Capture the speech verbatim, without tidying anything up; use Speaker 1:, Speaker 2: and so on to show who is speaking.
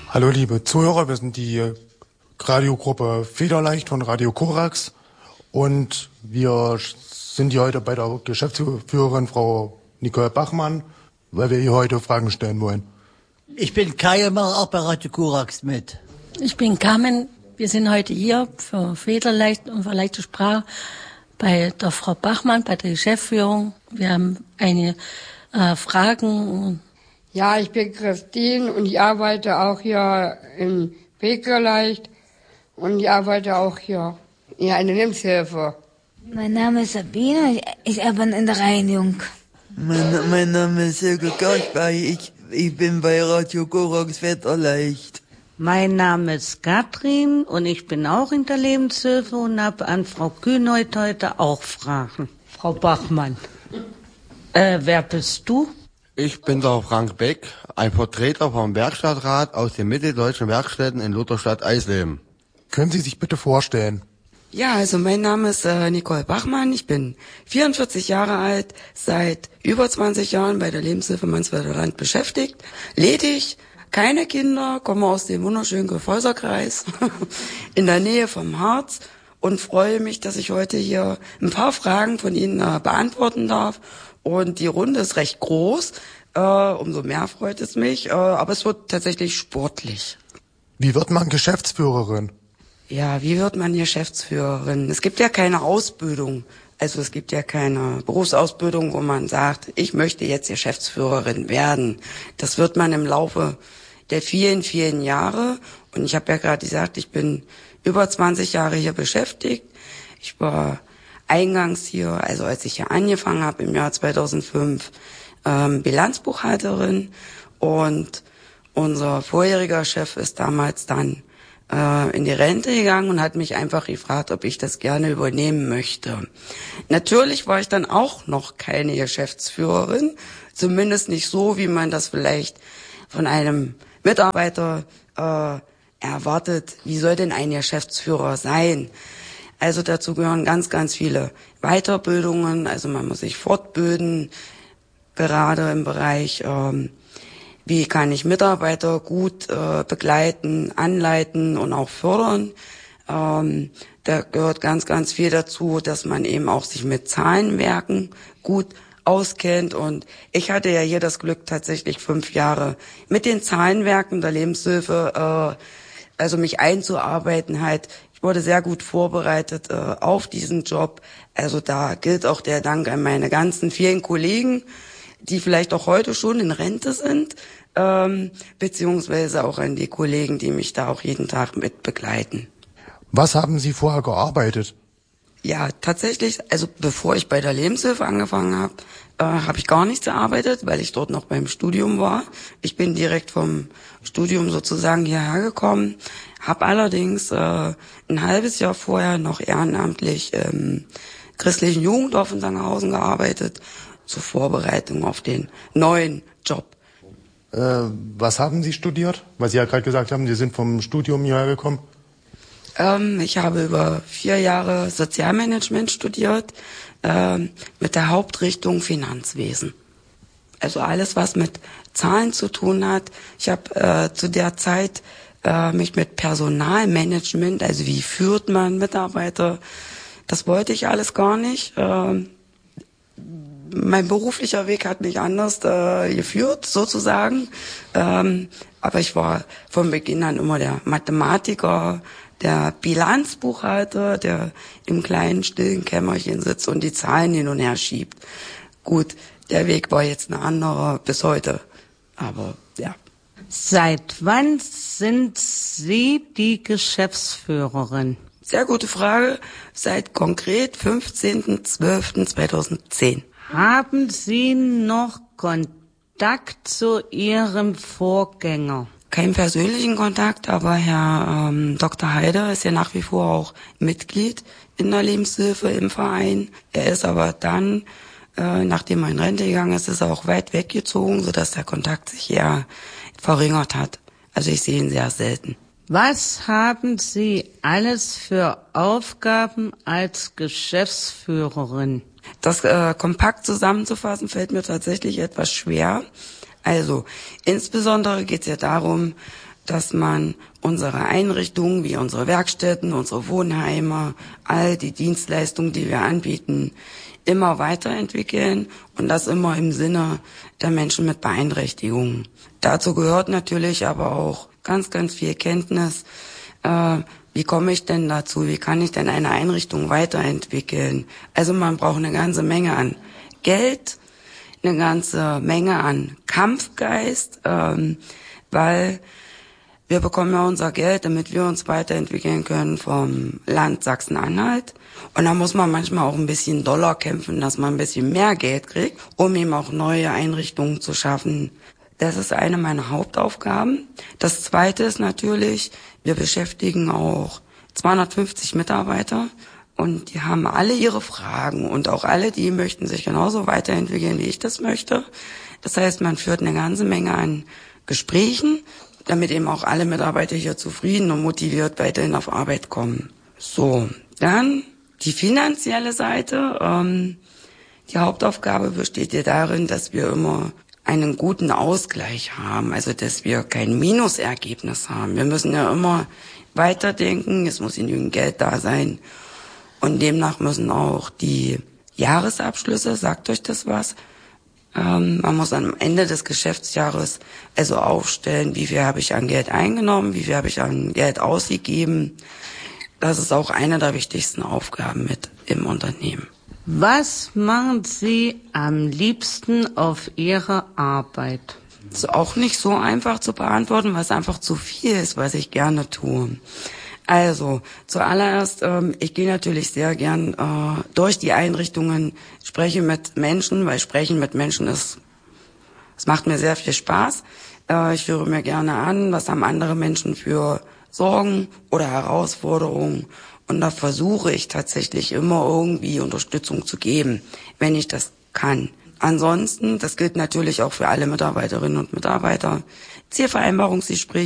Speaker 1: Hallo liebe Zuhörer, wir sind die Radiogruppe Federleicht von Radio Korax und wir sind hier heute bei der Geschäftsführerin Frau Nicole Bachmann, weil wir hier heute Fragen stellen wollen.
Speaker 2: Ich bin Kai und mache auch bei Radio Korax mit.
Speaker 3: Ich bin Carmen, wir sind heute hier für Federleicht und für leichte Sprache bei der Frau Bachmann, bei der Geschäftsführung. Wir haben einige äh, Fragen.
Speaker 4: Ja, ich bin Christine und ich arbeite auch hier in Federleicht und ich arbeite auch hier in einer Lebenshilfe.
Speaker 5: Mein Name ist Sabine, ich arbeite in der Reinigung.
Speaker 6: Mein, mein Name ist Silke Gaschbei, ich, ich bin bei Radio Korax Federleicht.
Speaker 7: Mein Name ist Katrin und ich bin auch in der Lebenshilfe und habe an Frau Kühnert heute auch Fragen. Frau Bachmann, äh, wer bist du?
Speaker 8: Ich bin der Frank Beck, ein Vertreter vom Werkstattrat aus den mitteldeutschen Werkstätten in Lutherstadt-Eisleben.
Speaker 1: Können Sie sich bitte vorstellen?
Speaker 9: Ja, also mein Name ist äh, Nicole Bachmann, ich bin vierundvierzig Jahre alt, seit über zwanzig Jahren bei der Lebenshilfe Mansfelder Land beschäftigt, ledig, keine Kinder, komme aus dem wunderschönen Grafhäuserkreis in der Nähe vom Harz und freue mich, dass ich heute hier ein paar Fragen von Ihnen äh, beantworten darf. Und die Runde ist recht groß, äh, umso mehr freut es mich, äh, aber es wird tatsächlich sportlich.
Speaker 1: Wie wird man Geschäftsführerin?
Speaker 9: Ja, wie wird man Geschäftsführerin? Es gibt ja keine Ausbildung. Also es gibt ja keine Berufsausbildung, wo man sagt, ich möchte jetzt Geschäftsführerin werden. Das wird man im Laufe der vielen, vielen Jahre. Und ich habe ja gerade gesagt, ich bin über zwanzig Jahre hier beschäftigt. Ich war eingangs hier, also als ich hier angefangen habe im Jahr zweitausendfünf, ähm, Bilanzbuchhalterin. Und unser vorheriger Chef ist damals dann äh, in die Rente gegangen und hat mich einfach gefragt, ob ich das gerne übernehmen möchte. Natürlich war ich dann auch noch keine Geschäftsführerin, zumindest nicht so, wie man das vielleicht von einem Mitarbeiter äh, erwartet. Wie soll denn ein Geschäftsführer sein? Also dazu gehören ganz, ganz viele Weiterbildungen. Also man muss sich fortbilden, gerade im Bereich, ähm, wie kann ich Mitarbeiter gut äh, begleiten, anleiten und auch fördern. Ähm, da gehört ganz, ganz viel dazu, dass man eben auch sich mit Zahlenwerken gut auskennt. Und ich hatte ja hier das Glück, tatsächlich fünf Jahre mit den Zahlenwerken der Lebenshilfe, äh, also mich einzuarbeiten halt. Ich wurde sehr gut vorbereitet äh, auf diesen Job. Also da gilt auch der Dank an meine ganzen vielen Kollegen, die vielleicht auch heute schon in Rente sind, ähm, beziehungsweise auch an die Kollegen, die mich da auch jeden Tag mit begleiten.
Speaker 1: Was haben Sie vorher gearbeitet?
Speaker 9: Ja, tatsächlich, also bevor ich bei der Lebenshilfe angefangen habe, äh, habe ich gar nichts gearbeitet, weil ich dort noch beim Studium war. Ich bin direkt vom Studium sozusagen hierher gekommen, habe allerdings äh, ein halbes Jahr vorher noch ehrenamtlich im christlichen Jugenddorf in Sangerhausen gearbeitet, zur Vorbereitung auf den neuen Job.
Speaker 1: Äh, was haben Sie studiert? Weil Sie ja gerade gesagt haben, Sie sind vom Studium hierher gekommen.
Speaker 9: Ähm, ich habe über vier Jahre Sozialmanagement studiert, ähm, mit der Hauptrichtung Finanzwesen. Also alles, was mit Zahlen zu tun hat. Ich habe äh, zu der Zeit äh, mich mit Personalmanagement, also wie führt man Mitarbeiter, das wollte ich alles gar nicht. Ähm, mein beruflicher Weg hat mich anders äh, geführt, sozusagen. Ähm, aber ich war von Beginn an immer der Mathematiker, der Bilanzbuchhalter, der im kleinen, stillen Kämmerchen sitzt und die Zahlen hin und her schiebt. Gut, der Weg war jetzt ein anderer bis heute. Aber ja.
Speaker 7: Seit wann sind Sie die Geschäftsführerin?
Speaker 9: Sehr gute Frage. Seit konkret fünfzehnten zwölften zweitausendzehn.
Speaker 7: Haben Sie noch Kontakt zu Ihrem Vorgänger?
Speaker 9: Keinen persönlichen Kontakt, aber Herr ähm, Doktor Heider ist ja nach wie vor auch Mitglied in der Lebenshilfe im Verein. Er ist aber dann, äh, nachdem er in Rente gegangen ist, ist er auch weit weggezogen, sodass der Kontakt sich eher verringert hat. Also ich sehe ihn sehr selten.
Speaker 7: Was haben Sie alles für Aufgaben als Geschäftsführerin?
Speaker 9: Das äh, kompakt zusammenzufassen fällt mir tatsächlich etwas schwer. Also insbesondere geht es ja darum, dass man unsere Einrichtungen wie unsere Werkstätten, unsere Wohnheime, all die Dienstleistungen, die wir anbieten, immer weiterentwickeln und das immer im Sinne der Menschen mit Beeinträchtigungen. Dazu gehört natürlich aber auch ganz, ganz viel Kenntnis. Äh, wie komme ich denn dazu? Wie kann ich denn eine Einrichtung weiterentwickeln? Also man braucht eine ganze Menge an Geld, eine ganze Menge an Kampfgeist, ähm, weil wir bekommen ja unser Geld, damit wir uns weiterentwickeln können vom Land Sachsen-Anhalt. Und da muss man manchmal auch ein bisschen Dollar kämpfen, dass man ein bisschen mehr Geld kriegt, um eben auch neue Einrichtungen zu schaffen. Das ist eine meiner Hauptaufgaben. Das Zweite ist natürlich, wir beschäftigen auch zweihundertfünfzig Mitarbeiter und die haben alle ihre Fragen und auch alle, die möchten sich genauso weiterentwickeln, wie ich das möchte. Das heißt, man führt eine ganze Menge an Gesprächen, damit eben auch alle Mitarbeiter hier zufrieden und motiviert weiterhin auf Arbeit kommen. So, dann die finanzielle Seite. Ähm, die Hauptaufgabe besteht ja darin, dass wir immer einen guten Ausgleich haben, also dass wir kein Minusergebnis haben. Wir müssen ja immer weiterdenken, es muss genügend Geld da sein und demnach müssen auch die Jahresabschlüsse, sagt euch das was? Ähm, man muss am Ende des Geschäftsjahres also aufstellen, wie viel habe ich an Geld eingenommen, wie viel habe ich an Geld ausgegeben. Das ist auch eine der wichtigsten Aufgaben mit im Unternehmen.
Speaker 7: Was machen Sie am liebsten auf Ihrer Arbeit?
Speaker 9: Das ist auch nicht so einfach zu beantworten, weil es einfach zu viel ist, was ich gerne tue. Also, zuallererst, ähm, ich gehe natürlich sehr gern äh, durch die Einrichtungen, spreche mit Menschen, weil Sprechen mit Menschen ist, es macht mir sehr viel Spaß. Äh, ich höre mir gerne an, was haben andere Menschen für Sorgen oder Herausforderungen. Und da versuche ich tatsächlich immer irgendwie Unterstützung zu geben, wenn ich das kann. Ansonsten, das gilt natürlich auch für alle Mitarbeiterinnen und Mitarbeiter, Zielvereinbarungsgespräche